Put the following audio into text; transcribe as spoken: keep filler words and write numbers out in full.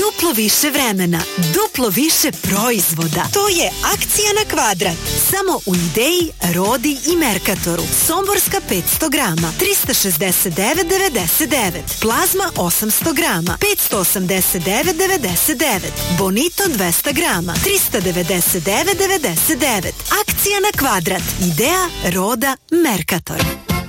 duplo više vremena, duplo više proizvoda. To je akcija na kvadrat. Samo u Ideji, Rodi i Merkatoru. Somborska petsto grama, trista šezdeset devet devedeset devet. Plazma osamsto grama, petsto osamdeset devet devedeset devet. Bonito dvesta grama, trista devedeset devet devedeset devet. Akcija na kvadrat. Ideja, Roda, Merkator.